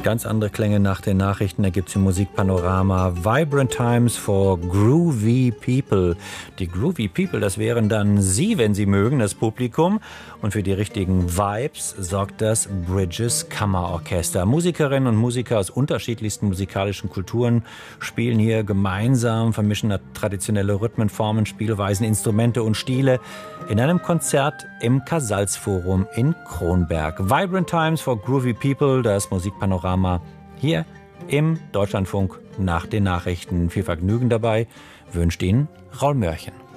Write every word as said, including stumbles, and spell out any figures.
Ganz andere Klänge nach den Nachrichten. Da gibt es im Musikpanorama Vibrant Times for Groovy People. Die Groovy People, das wären dann Sie, wenn Sie mögen, das Publikum. Und für die richtigen Vibes sorgt das Bridges Kammerorchester. Musikerinnen und Musiker aus unterschiedlichsten musikalischen Kulturen spielen hier gemeinsam, vermischen traditionelle Rhythmen, Formen, Spielweisen, Instrumente und Stile in einem Konzert im Casals-Forum in Kronberg. Vibrant Times for Groovy People, das Musikpanorama hier im Deutschlandfunk nach den Nachrichten. Viel Vergnügen dabei wünscht Ihnen Raul Mörchen.